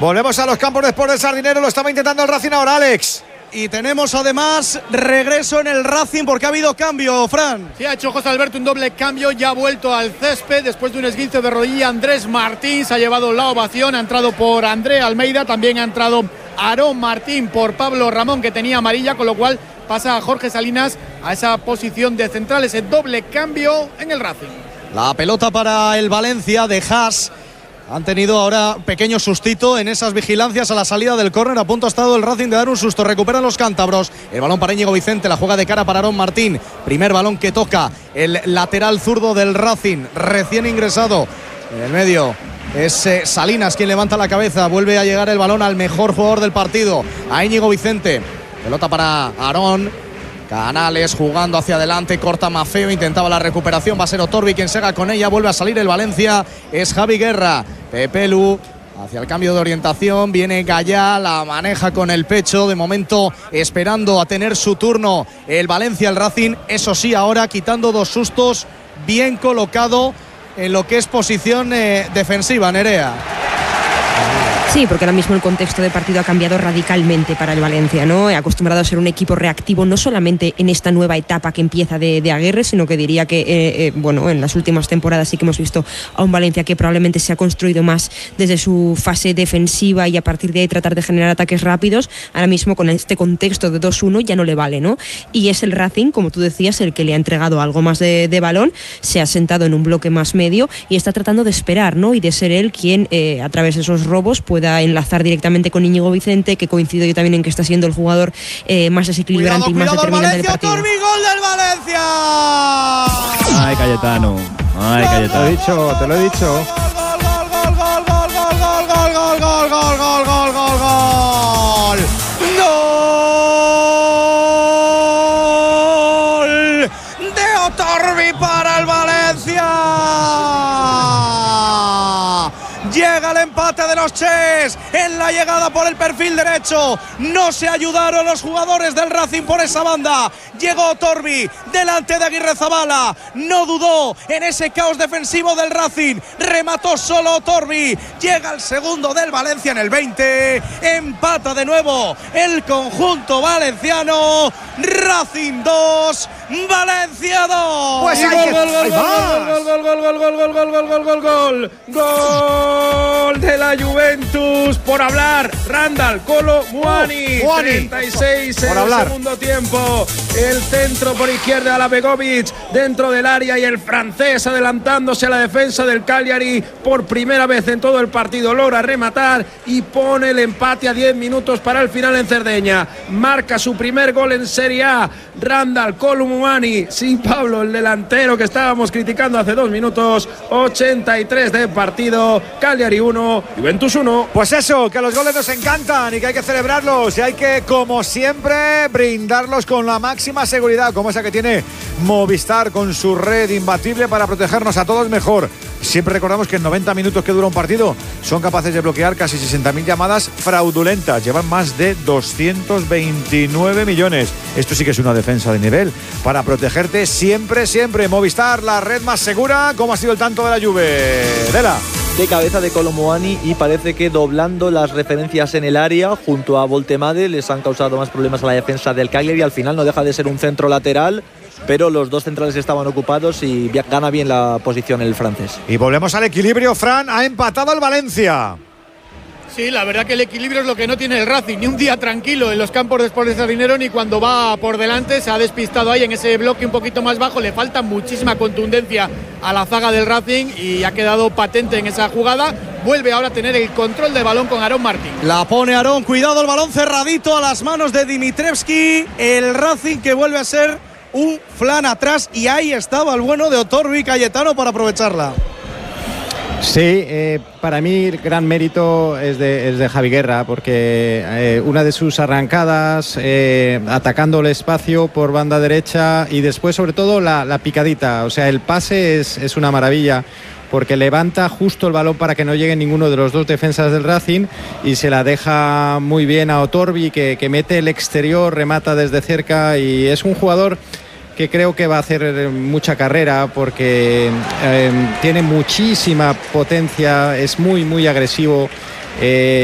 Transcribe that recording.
Volvemos a los campos de Sport del Sardinero. Lo estaba intentando el Racing ahora, Alex. Y tenemos además regreso en el Racing porque ha habido cambio, Fran. Sí, ha hecho José Alberto un doble cambio, ya ha vuelto al césped después de un esguince de rodilla. Andrés Martín se ha llevado la ovación, ha entrado por André Almeida, también ha entrado Aarón Martín por Pablo Ramón, que tenía amarilla, con lo cual pasa a Jorge Salinas a esa posición de central, ese doble cambio en el Racing. La pelota para el Valencia de Haas. Han tenido ahora pequeño sustito en esas vigilancias a la salida del córner. A punto ha estado el Racing de dar un susto. Recuperan los cántabros. El balón para Íñigo Vicente. La juega de cara para Aarón Martín. Primer balón que toca el lateral zurdo del Racing. Recién ingresado. En el medio es Salinas quien levanta la cabeza. Vuelve a llegar el balón al mejor jugador del partido, a Íñigo Vicente. Pelota para Aarón. Canales jugando hacia adelante, corta Mafeo, intentaba la recuperación, va a ser Otorbi quien se haga con ella, vuelve a salir el Valencia, es Javi Guerra, Pepelu hacia el cambio de orientación, viene Gallá, la maneja con el pecho, de momento esperando a tener su turno el Valencia, el Racing, eso sí, ahora quitando dos sustos, bien colocado en lo que es posición defensiva, Nerea. Sí, porque ahora mismo el contexto de partido ha cambiado radicalmente para el Valencia, ¿no? Acostumbrado a ser un equipo reactivo, no solamente en esta nueva etapa que empieza de Aguirre, sino que diría que, en las últimas temporadas sí que hemos visto a un Valencia que probablemente se ha construido más desde su fase defensiva y a partir de ahí tratar de generar ataques rápidos. Ahora mismo con este contexto de 2-1 ya no le vale, ¿no? Y es el Racing, como tú decías, el que le ha entregado algo más de balón, se ha sentado en un bloque más medio y está tratando de esperar, ¿no? Y de ser él quien, a través de esos robos, pueda enlazar directamente con Íñigo Vicente, que coincido yo también en que está siendo el jugador más desequilibrante y más determinante del partido. Otorbi, gol del Valencia. Ay, Cayetano. Ay, Cayetano. Te lo he dicho. Gol de Otorbi para el Valencia. Llega el empate de los Ches en la llegada por el perfil derecho. No se ayudaron los jugadores del Racing por esa banda. Llegó Otorbi delante de Aguirrezabala. No dudó en ese caos defensivo del Racing. Remató solo Otorbi. Llega el segundo del Valencia en el 20. Empata de nuevo el conjunto valenciano. Racing 2, Valencia 2. Pues Gol de la Juventus por hablar. Randall Kolo Muani, 36 en el segundo tiempo. El centro por izquierda a la Begovic dentro del área y el francés adelantándose a la defensa del Cagliari por primera vez en todo el partido. Logra rematar y pone el empate a 10 minutos para el final en Cerdeña. Marca su primer gol en Serie A. Randall Kolo Muani, sí, Pablo, el delantero que estábamos criticando hace 2 minutos. 83 de partido. Cagliari 1, Juventus 1. Pues eso, que los goles nos encantan y que hay que celebrarlos y hay que, como siempre, brindarlos con la máxima seguridad, como esa que tiene Movistar con su red imbatible para protegernos a todos mejor. Siempre recordamos que en 90 minutos que dura un partido son capaces de bloquear casi 60.000 llamadas fraudulentas. Llevan más de 229 millones. Esto sí que es una defensa de nivel para protegerte siempre, siempre. Movistar, la red más segura. ¿Cómo ha sido el tanto de la Juve? Dela. De cabeza de Kolo Muani y parece que doblando las referencias en el área junto a Voltemade les han causado más problemas a la defensa del Cagliari. Al final no deja de ser un centro lateral, pero los dos centrales estaban ocupados y gana bien la posición el francés. Y volvemos al equilibrio, Fran. Ha empatado el Valencia. Sí, la verdad que el equilibrio es lo que no tiene el Racing, ni un día tranquilo en los campos de Sport del Sardinero, ni cuando va por delante. Se ha despistado ahí en ese bloque un poquito más bajo, le falta muchísima contundencia a la zaga del Racing y ha quedado patente en esa jugada. Vuelve ahora a tener el control del balón con Aarón Martín. La pone Aarón, cuidado, el balón cerradito a las manos de Dimitrevski. El Racing que vuelve a ser un flan atrás y ahí estaba el bueno de Otorbi, Cayetano, para aprovecharla. Sí, para mí el gran mérito es de Javi Guerra, porque una de sus arrancadas, atacando el espacio por banda derecha y después sobre todo la picadita, o sea, el pase es una maravilla, porque levanta justo el balón para que no llegue ninguno de los dos defensas del Racing y se la deja muy bien a Otorbi, que mete el exterior, remata desde cerca y es un jugador que creo que va a hacer mucha carrera porque tiene muchísima potencia, es muy agresivo.